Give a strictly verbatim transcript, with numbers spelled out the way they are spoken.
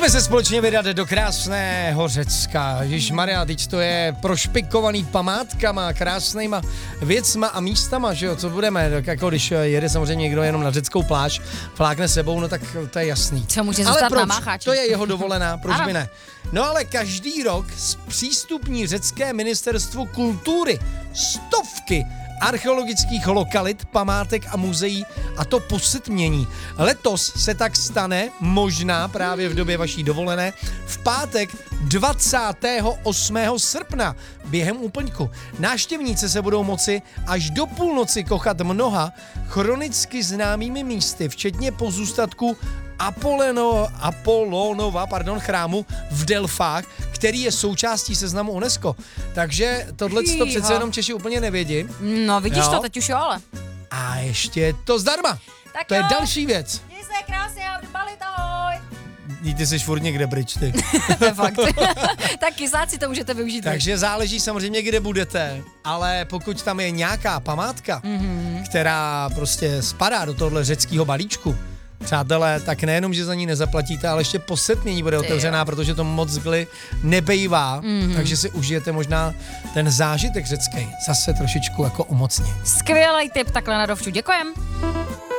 Pojďme se společně vydat do krásného Řecka. Ježišmarja, teď to je prošpikovaný památkama, krásnýma věcma a místama, že jo, co budeme, tak jako když jede samozřejmě někdo jenom na řeckou pláž, flákne sebou, no tak to je jasný. Co může ale zůstat proč? na Mácháči? To je jeho dovolená, proč Ano. by ne? No ale každý rok zpřístupní řecké ministerstvo kultury stovky archeologických lokalit, památek a muzeí a to posetmění. Letos se tak stane, možná právě v době vaší dovolené, v pátek dvacátého osmého srpna během úplňku. Návštěvníci se budou moci až do půlnoci kochat mnoha chronicky známými místy, včetně pozůstatku Apoleno, Apolonova pardon, chrámu v Delfách, který je součástí seznamu UNESCO. Takže tohle to přece jenom Češi úplně nevědí. No vidíš Jo. to, teď už jo, ale. A ještě je to zdarma. Tak To je jo. další věc. Měj se krásně a vybalit, ahoj. Ty jsi furt někde pryč, ty. To je fakt. Tak kysáci to můžete využít. Takže záleží samozřejmě, kde budete, ale pokud tam je nějaká památka, mm-hmm. která prostě spadá do tohle řeckého balíčku, přátelé, tak nejenom, že za ní nezaplatíte, ale ještě po setmění bude otevřená, protože to moc zgly nebejvá, mm-hmm. takže si užijete možná ten zážitek řecký zase trošičku jako umocně. Skvělý tip takhle na dovču, děkujem.